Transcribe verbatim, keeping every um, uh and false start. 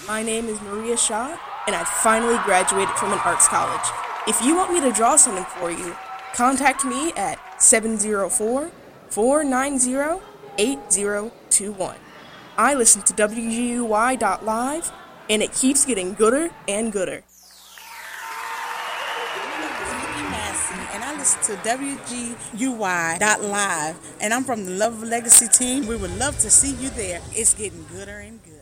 My name is Maria Shaw, and I finally graduated from an arts college. If you want me to draw something for you, contact me at seven zero four, four nine zero, eight zero two one. I listen to W G U Y dot live, and it keeps getting gooder and gooder. And I listen to W G U Y dot live, and I'm from the Love Legacy team. We would love to see you there. It's getting gooder and gooder.